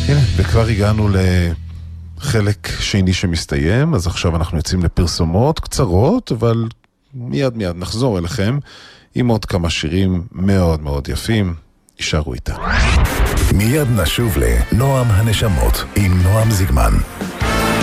הנה, וכבר הגענו לחלק שני שמסתיים, אז עכשיו אנחנו יוצאים לפרסומות קצרות, אבל מיד נחזור אליכם עם עוד כמה שירים מאוד מאוד יפים. יישארו איתה. מיד נשוב לנועם הנשמות עם נועם זיגמן.